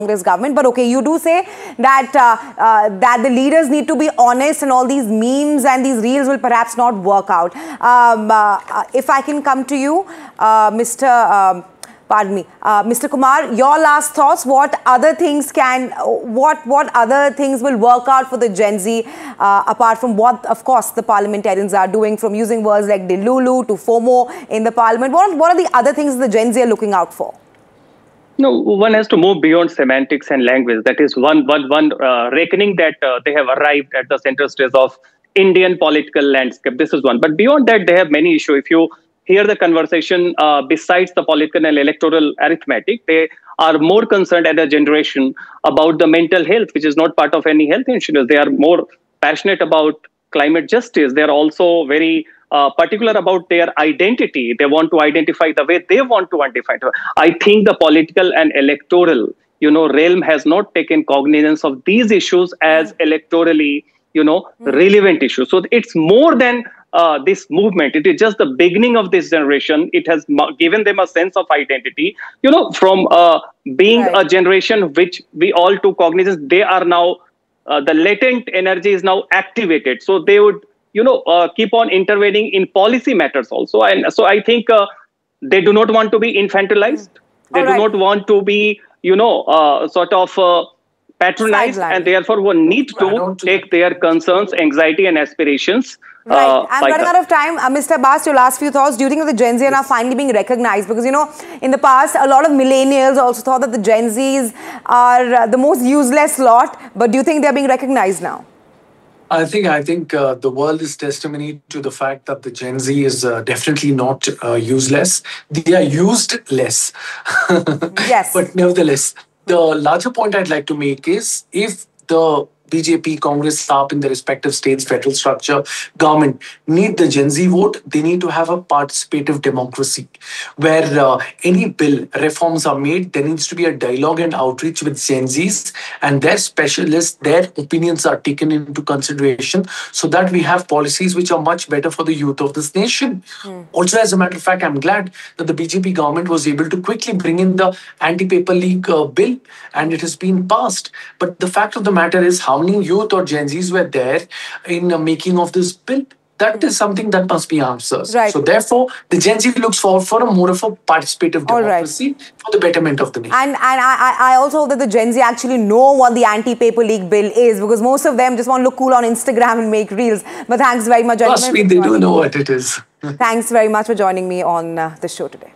Congress government. But okay, you do say that that the leaders need to be honest, and all these memes and these reels will perhaps not work out. If I can come to you, Mr. Kumar, your last thoughts. What other things what other things will work out for the Gen Z, apart from what, of course, the parliamentarians are doing, from using words like Delulu to FOMO in the parliament? What are the other things the Gen Z are looking out for? No, one has to move beyond semantics and language. That is one reckoning that they have arrived at the center stage of Indian political landscape. This is one. But beyond that, they have many issues. If you hear the conversation, besides the political and electoral arithmetic, they are more concerned as a generation about the mental health, which is not part of any health insurance. They are more passionate about climate justice. They are also very particular about their identity. They want to identify the way they want to identify. I think the political and electoral, realm has not taken cognizance of these issues as electorally, relevant issues. So it's more than this movement. It is just the beginning of this generation. It has given them a sense of identity, from being a generation which we all took cognizance. They are now, the latent energy is now activated. So they would, keep on intervening in policy matters also. And so I think they do not want to be infantilized. They do not want to be, sort of patronized, and therefore one need to take their concerns, anxiety and aspirations. Right. I'm running out of time. Mr. Abbas, your last few thoughts. Do you think that the Gen Z are now finally being recognized? Because, in the past, a lot of millennials also thought that the Gen Zs are the most useless lot. But do you think they're being recognized now? I think the world is testimony to the fact that the Gen Z is definitely not useless. They are used less. Yes. But nevertheless, the larger point I'd like to make is, if the BJP, Congress, SAP in the respective states, federal structure, government need the Gen Z vote, they need to have a participative democracy where any bill reforms are made. There needs to be a dialogue and outreach with Gen Zs, and their specialists, their opinions are taken into consideration, so that we have policies which are much better for the youth of this nation. Also, as a matter of fact, I'm glad that the BJP government was able to quickly bring in the anti-paper leak bill, and it has been passed. But the fact of the matter is, how many youth or Gen Zs were there in the making of this bill? That is something that must be answered. Right. So therefore, the Gen Z looks forward for a more of a participative democracy for the betterment of the nation. And I also hope that the Gen Z actually know what the anti-paper leak bill is, because most of them just want to look cool on Instagram and make reels. But thanks very much, gentlemen. Trust me, they do know what it is. Thanks very much for joining me on the show today.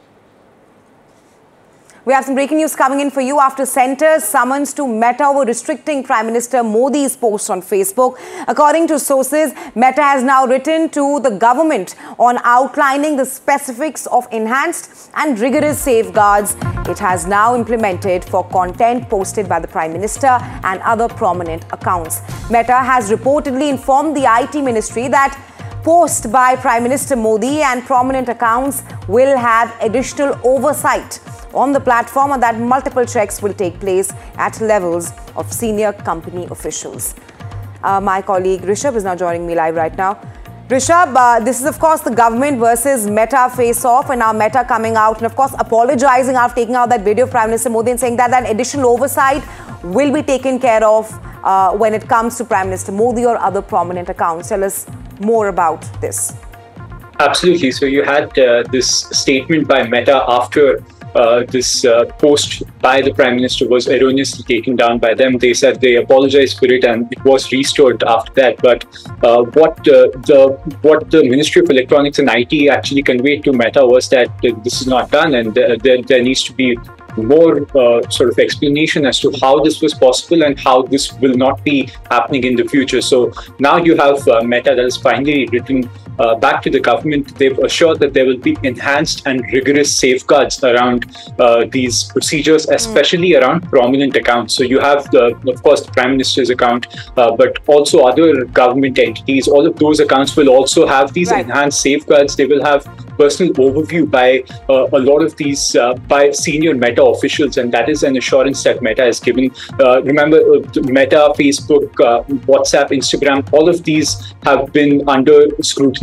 We have some breaking news coming in for you after Centre's summons to Meta over restricting Prime Minister Modi's post on Facebook. According to sources, Meta has now written to the government on outlining the specifics of enhanced and rigorous safeguards it has now implemented for content posted by the Prime Minister and other prominent accounts. Meta has reportedly informed the IT Ministry that posts by Prime Minister Modi and prominent accounts will have additional oversight on the platform, and that multiple checks will take place at levels of senior company officials. My colleague Rishabh is now joining me live right now. Rishabh, this is of course the government versus Meta face-off, and now Meta coming out and of course apologizing after taking out that video of Prime Minister Modi and saying that additional oversight will be taken care of when it comes to Prime Minister Modi or other prominent accounts. Tell us more about this. Absolutely. So you had this statement by Meta after this post by the Prime Minister was erroneously taken down by them. They said they apologized for it and it was restored after that. But what the Ministry of Electronics and IT actually conveyed to Meta was that this is not done, and there needs to be more sort of explanation as to how this was possible and how this will not be happening in the future. So now you have Meta that has finally written back to the government. They've assured that there will be enhanced and rigorous safeguards around these procedures, especially around prominent accounts. So you have, of course, the Prime Minister's account, but also other government entities. All of those accounts will also have these enhanced safeguards. They will have personal overview by a lot of these by senior Meta officials, and that is an assurance that Meta has given. Remember, Meta, Facebook, WhatsApp, Instagram, all of these have been under scrutiny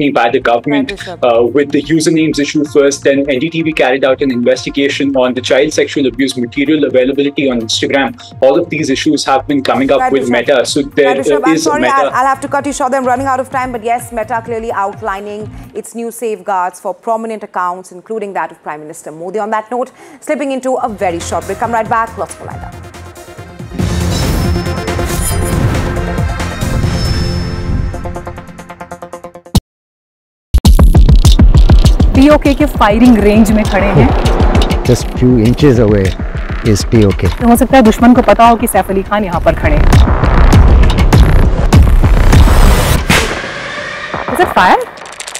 scrutiny by the government with the usernames issue first. Then NDTV carried out an investigation on the child sexual abuse material availability on Instagram. All of these issues have been coming up with Meta. So there is I'm sorry, Meta. I'll have to cut you short. I'm running out of time. But yes, Meta clearly outlining its new safeguards for prominent accounts, including that of Prime Minister Modi. On that note, slipping into a very short break. Come right back. Lots more lined up. POK के firing range में खड़े हैं. Just few inches away is POK. हो सकता है दुश्मन को पता हो कि सैफ अली खान यहाँ पर खड़े हैं. Is it fire?